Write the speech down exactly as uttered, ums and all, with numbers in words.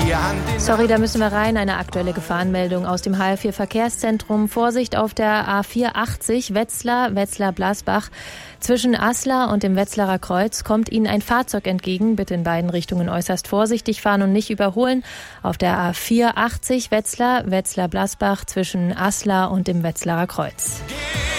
die Hand in Sorry, da müssen wir rein. Eine aktuelle Gefahrenmeldung aus dem H L vier Verkehrszentrum. Vorsicht auf der A vierhundertachtzig Wetzlar, Wetzlar-Blasbach. Zwischen Aslar und dem Wetzlarer Kreuz kommt Ihnen ein Fahrzeug entgegen. Bitte in beiden Richtungen äußerst vorsichtig fahren und nicht überholen. Auf der A vierhundertachtzig Wetzlar, Wetzlar-Blasbach zwischen Aslar und dem Wetzlarer Kreuz.